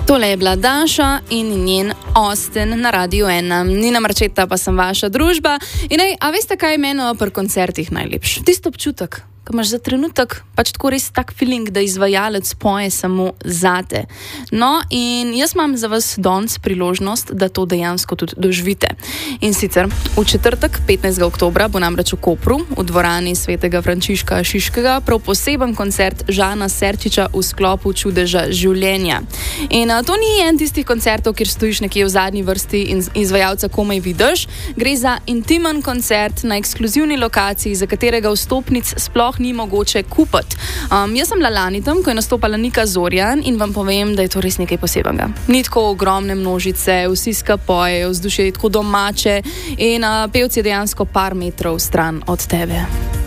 Tole je bila Daša in njen Austin na Radiu 1. Nina Marčeta pa sem vaša družba. In a veste, kaj je meni pri koncertih najlepše? Tisto občutek, ko imaš za trenutek pač tako res tak feeling, da izvajalec poje samo zate. No, in jaz imam za vas danes priložnost, da to dejansko tudi doživite. In sicer v četrtek, 15. oktobra, bo namreč v Kopru, v dvorani Svetega Frančiška Šiškega, prav poseben koncert Žana Serčiča v sklopu Čudeža življenja. In to ni en tistih koncertov, kjer stojiš nekje v zadnji vrsti in izvajalca komaj vidiš. Gre za intimen koncert na ekskluzivni lokaciji, za katerega vstopnic sploh ni mogoče kupiti. Jaz sem bila lani tam, ko je nastopala Nika Zorjan, in vam povem, da je to res nekaj posebnega. Ni tako ogromne množice, vsi skapojejo, vzdušje je tako domače in pevci je dejansko par metrov stran od tebe.